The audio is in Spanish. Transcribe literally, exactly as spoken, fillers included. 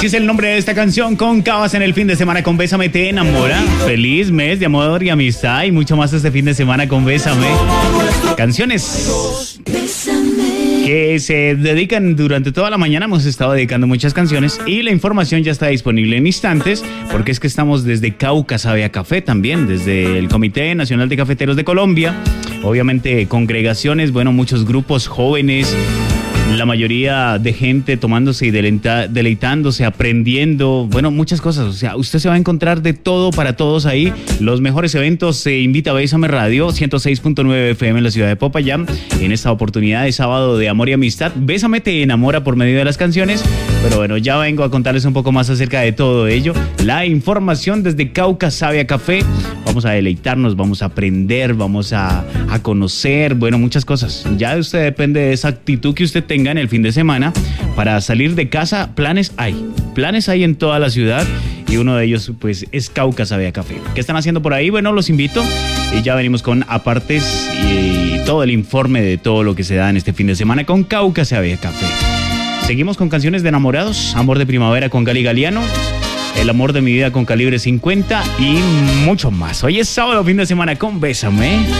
Así es el nombre de esta canción, con Cabas en el fin de semana con Bésame te enamora. Feliz mes de amor y amistad y mucho más este fin de semana con Bésame. Canciones que se dedican durante toda la mañana. Hemos estado dedicando muchas canciones y la información ya está disponible en instantes, porque es que estamos desde Cauca Sabe a Café también, desde el Comité Nacional de Cafeteros de Colombia. Obviamente congregaciones, bueno, muchos grupos jóvenes, la mayoría de gente tomándose y deleita, deleitándose, aprendiendo, bueno, muchas cosas. O sea, usted se va a encontrar de todo para todos ahí. Los mejores eventos se invita a Bésame Radio, ciento seis punto nueve F M en la ciudad de Popayán. En esta oportunidad de sábado de amor y amistad, Bésame te enamora por medio de las canciones. Pero bueno, ya vengo a contarles un poco más acerca de todo ello. La información desde Cauca Sabe a Café. Vamos a deleitarnos, vamos a aprender, vamos a, a conocer, bueno, muchas cosas. Ya de usted depende de esa actitud que usted tenga en el fin de semana para salir de casa. Planes hay, planes hay en toda la ciudad y uno de ellos pues es Cauca Sabe a Café. ¿Qué están haciendo por ahí? Bueno, los invito y ya venimos con apartes y todo el informe de todo lo que se da en este fin de semana con Cauca Sabe a Café. Seguimos con canciones de enamorados, Amor de Primavera con Gali Galiano, El amor de mi vida con Calibre cincuenta y mucho más. Hoy es sábado, fin de semana con Bésame.